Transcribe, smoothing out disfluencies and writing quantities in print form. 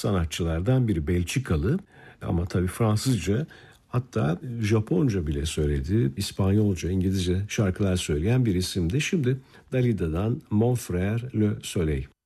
sanatçılardan biri. Belçikalı ama tabii Fransızca, hatta Japonca bile söyledi. İspanyolca, İngilizce şarkılar söyleyen bir isimdi. Şimdi Dalida'dan Mon Frère Le Soleil.